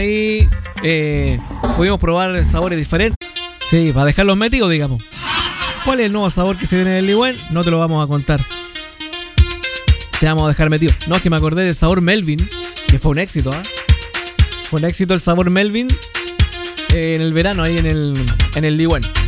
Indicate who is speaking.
Speaker 1: ahí pudimos probar sabores diferentes. Sí, para dejarlos metidos, digamos. ¿Cuál es el nuevo sabor que se viene del Ligüen? No te lo vamos a contar. Te vamos a dejar metido. No, es que me acordé del sabor Melvin, que fue un éxito, ¿eh? Fue un éxito el sabor Melvin en el verano, ahí en el Ligüen.